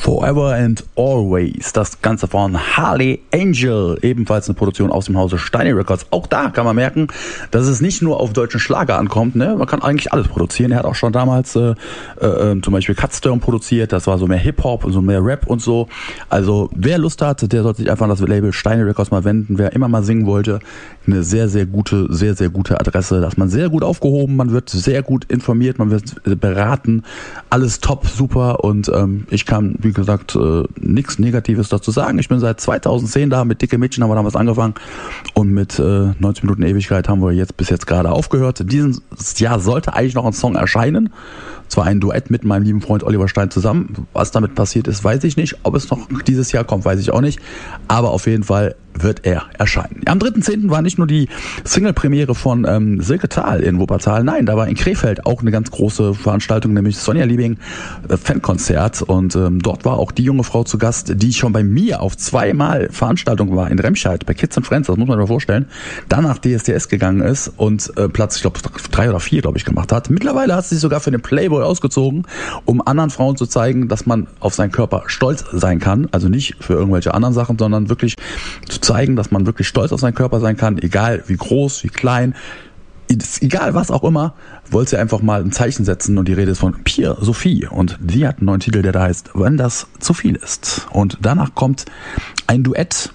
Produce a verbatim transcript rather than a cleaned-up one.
Forever and Always, das Ganze von Harley Angel, ebenfalls eine Produktion aus dem Hause Steiny Records. Auch da kann man merken, dass es nicht nur auf deutschen Schlager ankommt, ne? Man kann eigentlich alles produzieren. Er hat auch schon damals äh, äh, zum Beispiel Cutstone produziert, das war so mehr Hip-Hop und so mehr Rap und so. Also wer Lust hat, der sollte sich einfach an das Label Steiny Records mal wenden. Wer immer mal singen wollte, eine sehr, sehr gute, sehr, sehr gute Adresse. Da ist man sehr gut aufgehoben, man wird sehr gut informiert, man wird beraten, alles top, super und ähm, ich kann, wie gesagt, äh, nichts Negatives dazu sagen. Ich bin seit zweitausendzehn da, mit Dicke Mädchen haben wir damals angefangen und mit äh, neunzig Minuten Ewigkeit haben wir jetzt bis jetzt gerade aufgehört. Dieses Jahr sollte eigentlich noch ein Song erscheinen, zwar ein Duett mit meinem lieben Freund Oliver Stein zusammen. Was damit passiert ist, weiß ich nicht. Ob es noch dieses Jahr kommt, weiß ich auch nicht. Aber auf jeden Fall wird er erscheinen. Am dritten zehnten war nicht nur die Single-Premiere von ähm, Silke Thal in Wuppertal, nein, da war in Krefeld auch eine ganz große Veranstaltung, nämlich Sonja Liebing äh, Fankonzert und ähm, dort war auch die junge Frau zu Gast, die schon bei mir auf zweimal Veranstaltung war in Remscheid, bei Kids and Friends, das muss man sich mal vorstellen, dann nach D S D S gegangen ist und äh, Platz, ich glaube, drei oder vier, glaube ich, gemacht hat. Mittlerweile hat sie sich sogar für den Playboy ausgezogen, um anderen Frauen zu zeigen, dass man auf seinen Körper stolz sein kann, also nicht für irgendwelche anderen Sachen, sondern wirklich zu zeigen, dass man wirklich stolz auf seinen Körper sein kann, egal wie groß, wie klein, egal was auch immer, wollte sie einfach mal ein Zeichen setzen und die Rede ist von Pia Sophie und sie hat einen neuen Titel, der da heißt Wenn das zu viel ist und danach kommt ein Duett